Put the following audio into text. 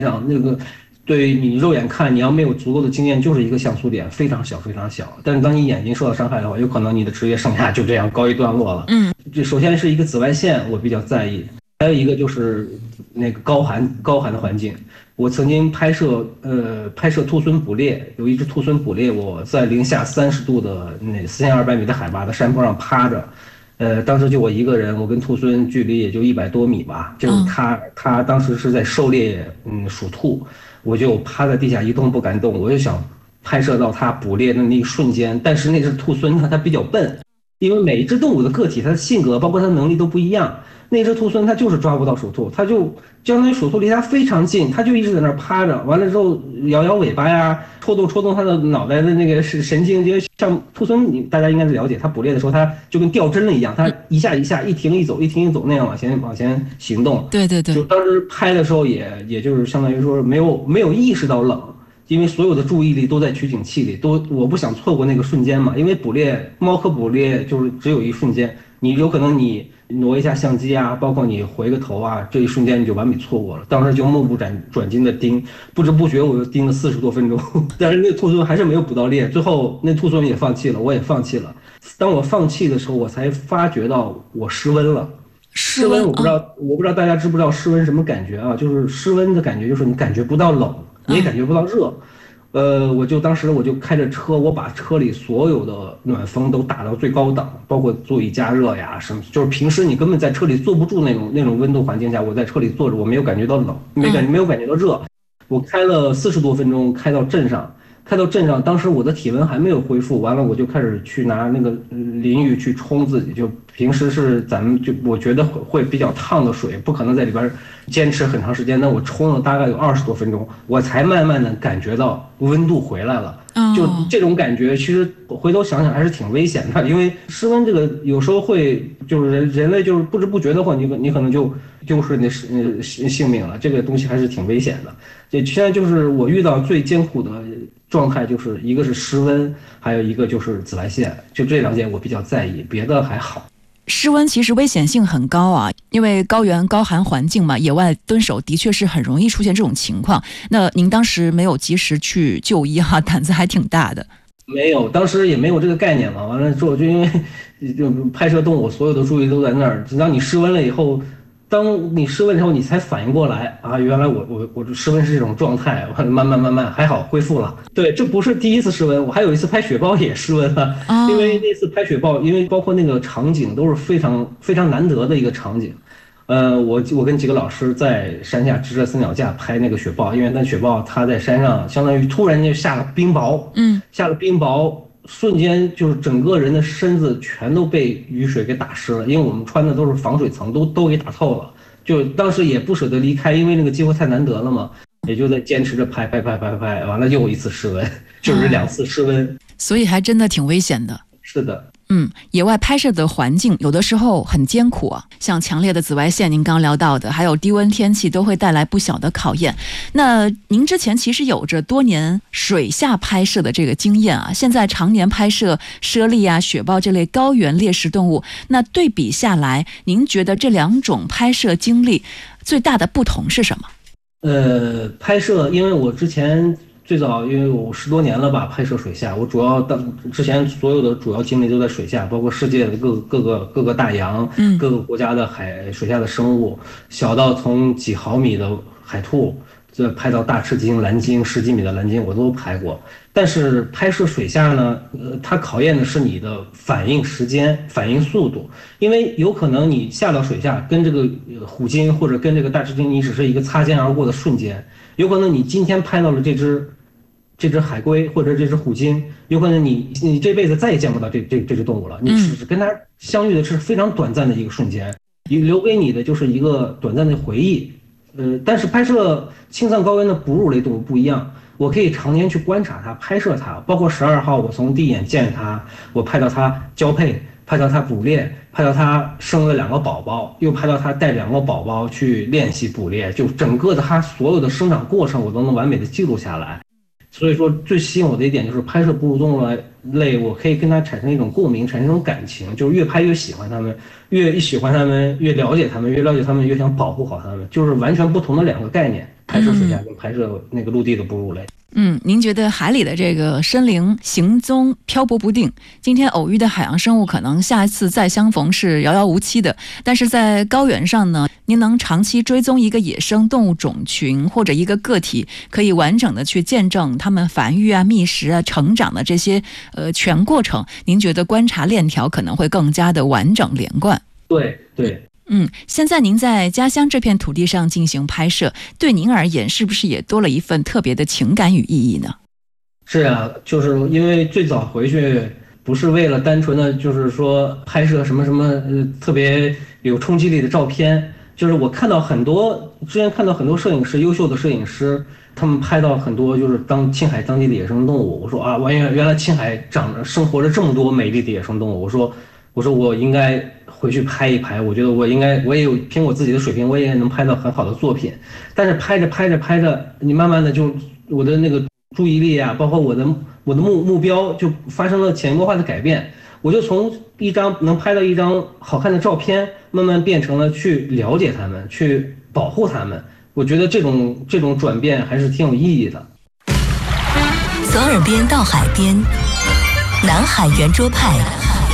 上那个对你肉眼看，你要没有足够的经验，就是一个像素点，非常小非常小。但是当你眼睛受到伤害的话，有可能你的职业生涯就这样告一段落了。这首先是一个紫外线，我比较在意，还有一个就是那个高寒的环境。我曾经拍摄兔狲捕猎，有一只兔狲捕猎，我在零下30度的那4200米的海拔的山坡上趴着。当时就我一个人，我跟兔狲距离也就100多米吧，就是他当时是在狩猎鼠兔，我就趴在地下一动不敢动，我就想拍摄到他捕猎的那一瞬间。但是那只兔狲呢，它比较笨，因为每一只动物的个体，它的性格包括它的能力都不一样。那只兔狲它就是抓不到鼠兔，它就相当于鼠兔离它非常近，它就一直在那儿趴着，完了之后摇摇尾巴呀，抽动它的脑袋的那个神经，因为像兔狲，大家应该是了解，它捕猎的时候它就跟掉针了一样，它一下一下，一停一走，一停一走那样往前行动。 对对对， 就当时拍的时候也就是相当于说没有意识到冷。因为所有的注意力都在取景器里，我不想错过那个瞬间嘛。因为猫科捕猎就是只有一瞬间，你有可能你挪一下相机啊，包括你回个头啊，这一瞬间你就完美错过了。当时就目不转睛的盯，不知不觉我就盯了40多分钟，但是那兔狲还是没有捕到猎，最后那兔狲也放弃了，我也放弃了。当我放弃的时候，我才发觉到我失温了。失温我不知道大家知不知道失温什么感觉啊？就是失温的感觉，就是你感觉不到冷，你也感觉不到热。当时我就开着车，我把车里所有的暖风都打到最高档，包括座椅加热呀什么，就是平时你根本在车里坐不住那种温度环境下，我在车里坐着，我没有感觉到冷，没有感觉到热。我开了40多分钟，开到镇上，当时我的体温还没有恢复，完了我就开始去拿那个淋浴去冲自己，就平时是咱们就我觉得会比较烫的水，不可能在里边坚持很长时间，那我冲了大概有20多分钟，我才慢慢的感觉到温度回来了。就这种感觉，其实回头想想还是挺危险的，因为室温这个有时候会就是人类就是不知不觉的话，你可能就丢失你的性命了，这个东西还是挺危险的。现在就是我遇到最艰苦的状态，就是一个是失温，还有一个就是紫外线，就这2点我比较在意，别的还好。 室温其实危险性很高啊，因为高原高寒环境嘛，野外蹲守的确是很容易出现这种情况。那您当时没有及时去就医哈，胆子还挺大的。 没有，当时也没有这个概念嘛。完了之后，就因为就拍摄动物，所有的注意力都在那儿。当你失温了以后，当你失温之后，你才反应过来啊，原来我失温是这种状态。慢慢还好恢复了。对，这不是第一次失温，我还有一次拍雪豹也失温了。因为那次拍雪豹，因为包括那个场景都是非常非常难得的一个场景。我跟几个老师在山下支着3脚架拍那个雪豹，因为那雪豹它在山上相当于突然间下了冰雹，下了冰雹，瞬间就是整个人的身子全都被雨水给打湿了，因为我们穿的都是防水层，都给打透了。就当时也不舍得离开，因为那个机会太难得了嘛，也就在坚持着拍，完了又一次失温，就是2次失温， 所以还真的挺危险的。 是的。 野外拍摄的环境有的时候很艰苦啊，像强烈的紫外线您刚聊到的，还有低温天气都会带来不小的考验。那您之前其实有着多年水下拍摄的这个经验啊，现在常年拍摄猞猁啊、雪豹这类高原猎食动物，那对比下来，您觉得这2种拍摄经历最大的不同是什么？ 拍摄，因为我之前最早，因为我10多年了吧，拍摄水下，我主要之前所有的主要精力都在水下，包括世界的各个大洋，各个国家的水下的生物，小到从几毫米的海兔，这拍到大翅鲸、蓝鲸10几米的蓝鲸，我都拍过。但是拍摄水下呢，它考验的是你的反应时间、反应速度，因为有可能你下到水下跟这个虎鲸或者跟这个大翅鲸，你只是一个擦肩而过的瞬间，有可能你今天拍到了这只海龟或者这只虎鲸，有可能你这辈子再也见不到这只动物了，你只是跟它相遇的是非常短暂的一个瞬间，留给你的就是一个短暂的回忆。但是拍摄青藏高原的哺乳类动物不一样，我可以常年去观察它、拍摄它，包括12号，我从第一眼见它，我拍到它交配，拍到它捕猎，拍到它生了2个宝宝，又拍到它带2个宝宝去练习捕猎，就整个的它所有的生长过程，我都能完美的记录下来。所以说，最吸引我的一点就是拍摄哺乳动物类，我可以跟它产生一种共鸣，产生一种感情，就是越拍越喜欢它们，越喜欢它们，越了解它们，越了解它们，越想保护好它们，就是完全不同的2个概念。 拍摄水下跟拍摄那个陆地的哺乳类。 您觉得海里的这个生灵行踪漂泊不定，今天偶遇的海洋生物可能下一次再相逢是遥遥无期的，但是在高原上呢，您能长期追踪一个野生动物种群或者一个个体，可以完整的去见证它们繁育啊、觅食啊、成长的这些全过程，您觉得观察链条可能会更加的完整连贯。 对对。 现在您在家乡这片土地上进行拍摄，对您而言是不是也多了一份特别的情感与意义呢？ 是啊，就是因为最早回去不是为了单纯的就是说拍摄什么什么特别有冲击力的照片，就是我看到很多之前看到很多摄影师，优秀的摄影师，他们拍到很多就是青海当地的野生动物。我说啊，原来青海生活着这么多美丽的野生动物。我说我应该回去拍一拍，我觉得我也有凭我自己的水平，我也能拍到很好的作品。但是拍着，你慢慢的就我的那个注意力啊，包括我的目标就发生了潜移默化的改变。我就从能拍到一张好看的照片，慢慢变成了去了解它们，去保护它们。我觉得这种转变还是挺有意义的。 从耳边到海边，南海圆桌派